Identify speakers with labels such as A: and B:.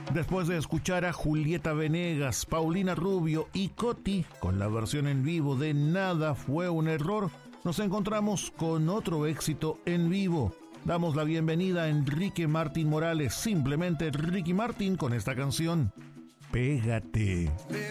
A: Después de escuchar a Julieta Venegas, Paulina Rubio y Coti con la versión en vivo de Nada fue un error, nos encontramos con otro éxito en vivo. Damos la bienvenida a Enrique Martín Morales, simplemente Ricky Martin, con esta canción, Pégate.